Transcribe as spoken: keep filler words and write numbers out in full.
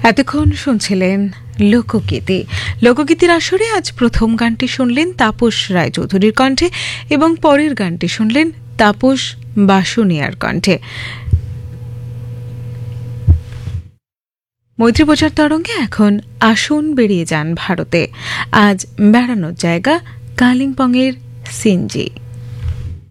এতক্ষণ শুনছিলেন লোকগীতি। লোকগীতির আসরে আজ প্রথম গানটি শুনলেন তাপস রায়চৌধুরীর কণ্ঠে এবং পরের গানটি শুনলেন তাপস বাসুনিয়ার কণ্ঠে। মৈত্রী প্রচার তরঙ্গে এখন আসুন বেরিয়ে যান ভারতে। আজ বেড়ানোর জায়গা কালিম্পংয়ের সিনজি।